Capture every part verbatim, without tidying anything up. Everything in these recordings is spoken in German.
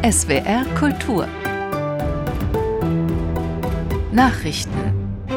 S W R Kultur Nachrichten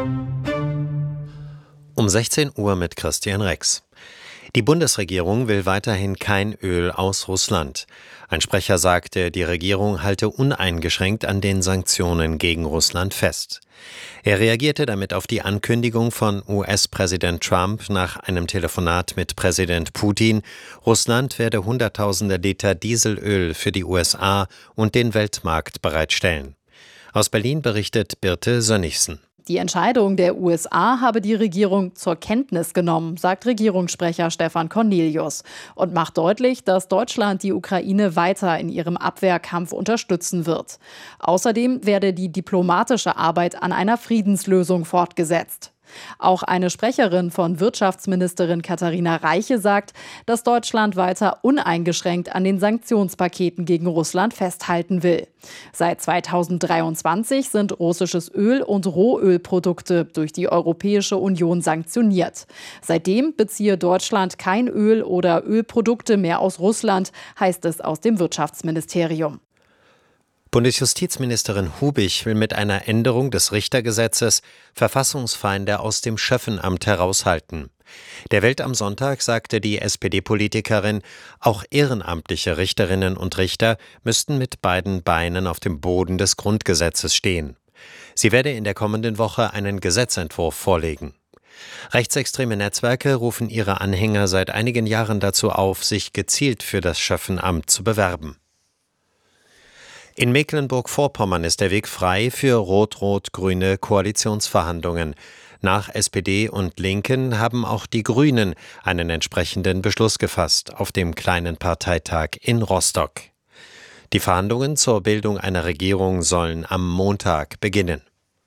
Um sechzehn Uhr mit Christian Rex. Die Bundesregierung will weiterhin kein Öl aus Russland. Ein Sprecher sagte, die Regierung halte uneingeschränkt an den Sanktionen gegen Russland fest. Er reagierte damit auf die Ankündigung von U S-Präsident Trump nach einem Telefonat mit Präsident Putin, Russland werde Hunderttausende Liter Dieselöl für die U S A und den Weltmarkt bereitstellen. Aus Berlin berichtet Birte Sönnigsen. Die Entscheidung der U S A habe die Regierung zur Kenntnis genommen, sagt Regierungssprecher Stefan Cornelius und macht deutlich, dass Deutschland die Ukraine weiter in ihrem Abwehrkampf unterstützen wird. Außerdem werde die diplomatische Arbeit an einer Friedenslösung fortgesetzt. Auch eine Sprecherin von Wirtschaftsministerin Katharina Reiche sagt, dass Deutschland weiter uneingeschränkt an den Sanktionspaketen gegen Russland festhalten will. Seit zweitausenddreiundzwanzig sind russisches Öl und Rohölprodukte durch die Europäische Union sanktioniert. Seitdem beziehe Deutschland kein Öl oder Ölprodukte mehr aus Russland, heißt es aus dem Wirtschaftsministerium. Bundesjustizministerin Hubich will mit einer Änderung des Richtergesetzes Verfassungsfeinde aus dem Schöffenamt heraushalten. Der Welt am Sonntag sagte die S P D-Politikerin, auch ehrenamtliche Richterinnen und Richter müssten mit beiden Beinen auf dem Boden des Grundgesetzes stehen. Sie werde in der kommenden Woche einen Gesetzentwurf vorlegen. Rechtsextreme Netzwerke rufen ihre Anhänger seit einigen Jahren dazu auf, sich gezielt für das Schöffenamt zu bewerben. In Mecklenburg-Vorpommern ist der Weg frei für rot-rot-grüne Koalitionsverhandlungen. Nach S P D und Linken haben auch die Grünen einen entsprechenden Beschluss gefasst auf dem kleinen Parteitag in Rostock. Die Verhandlungen zur Bildung einer Regierung sollen am Montag beginnen.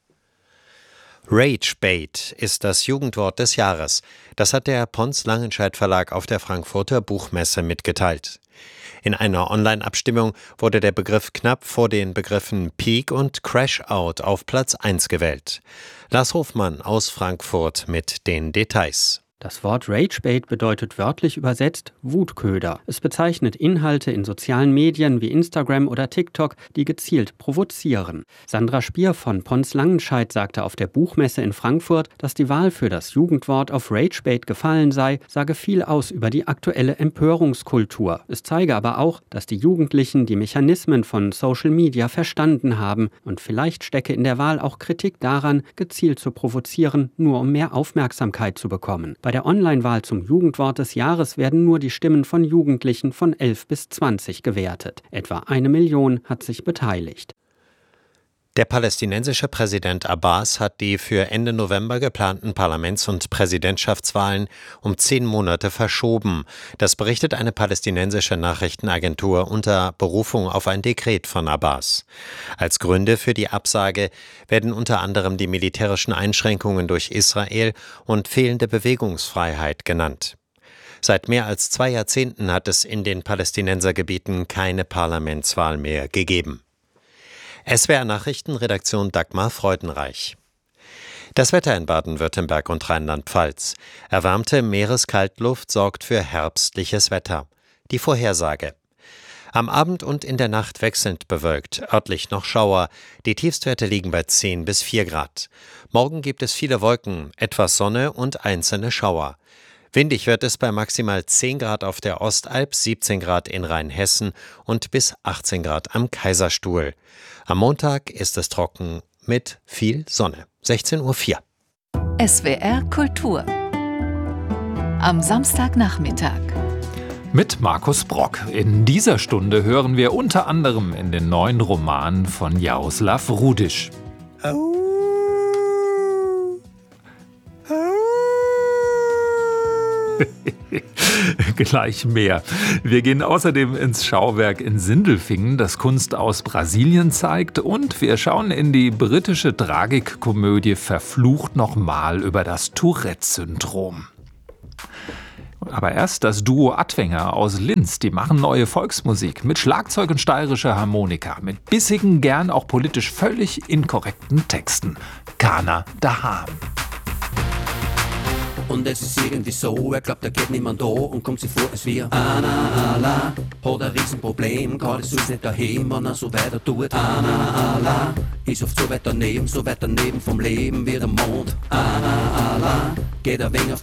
Ragebait ist das Jugendwort des Jahres. Das hat der Pons Langenscheidt Verlag auf der Frankfurter Buchmesse mitgeteilt. In einer Online-Abstimmung wurde der Begriff knapp vor den Begriffen Peak und Crash Out auf Platz eins gewählt. Lars Hofmann aus Frankfurt mit den Details. Das Wort Ragebait bedeutet wörtlich übersetzt Wutköder. Es bezeichnet Inhalte in sozialen Medien wie Instagram oder TikTok, die gezielt provozieren. Sandra Spier von Pons Langenscheidt sagte auf der Buchmesse in Frankfurt, dass die Wahl für das Jugendwort auf Ragebait gefallen sei, sage viel aus über die aktuelle Empörungskultur. Es zeige aber auch, dass die Jugendlichen die Mechanismen von Social Media verstanden haben und vielleicht stecke in der Wahl auch Kritik daran, gezielt zu provozieren, nur um mehr Aufmerksamkeit zu bekommen. Bei der Online-Wahl zum Jugendwort des Jahres werden nur die Stimmen von Jugendlichen von elf bis zwanzig gewertet. Etwa eine Million hat sich beteiligt. Der palästinensische Präsident Abbas hat die für Ende November geplanten Parlaments- und Präsidentschaftswahlen um zehn Monate verschoben. Das berichtet eine palästinensische Nachrichtenagentur unter Berufung auf ein Dekret von Abbas. Als Gründe für die Absage werden unter anderem die militärischen Einschränkungen durch Israel und fehlende Bewegungsfreiheit genannt. Seit mehr als zwei Jahrzehnten hat es in den Palästinensergebieten keine Parlamentswahl mehr gegeben. S W R Nachrichtenredaktion Dagmar Freudenreich. Das Wetter in Baden-Württemberg und Rheinland-Pfalz. Erwärmte Meereskaltluft sorgt für herbstliches Wetter. Die Vorhersage. Am Abend und in der Nacht wechselnd bewölkt, örtlich noch Schauer. Die Tiefstwerte liegen bei zehn bis vier Grad. Morgen gibt es viele Wolken, etwas Sonne und einzelne Schauer. Windig wird es bei maximal zehn Grad auf der Ostalb, siebzehn Grad in Rheinhessen und bis achtzehn Grad am Kaiserstuhl. Am Montag ist es trocken mit viel Sonne. sechzehn Uhr vier. S W R Kultur am Samstagnachmittag. Mit Markus Brock. In dieser Stunde hören wir unter anderem in den neuen Roman von Jaroslav Rudisch. Oh. Gleich mehr. Wir gehen außerdem ins Schauwerk in Sindelfingen, das Kunst aus Brasilien zeigt, und wir schauen in die britische Tragikkomödie Verflucht nochmal über das Tourette-Syndrom. Aber erst das Duo Adwenger aus Linz, die machen neue Volksmusik mit Schlagzeug und steirischer Harmonika, mit bissigen, gern auch politisch völlig inkorrekten Texten. Kana Daham. Und es ist irgendwie so, er glaubt, er geht niemand da und kommt sich vor, als wir Anna Allah hat ein Riesenproblem, gerade so ist nicht daheim, wenn er so weiter tut. Anna Allah ist oft so weit daneben, so weit daneben vom Leben wie der Mond. Anna Allah geht ein wenig auf